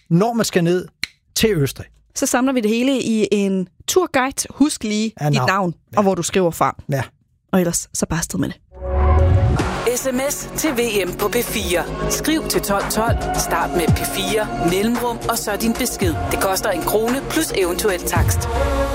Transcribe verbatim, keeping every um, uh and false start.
når man skal ned til Østrig. Så samler vi det hele i en turguide. Husk lige ja, dit navn, ja. Og hvor du skriver fra. Ja. Og ellers så bare afsted med det. Sms til V M på P fire. Skriv til tolv tolv, start med P fire, mellemrum og så din besked. Det koster en krone plus eventuel takst.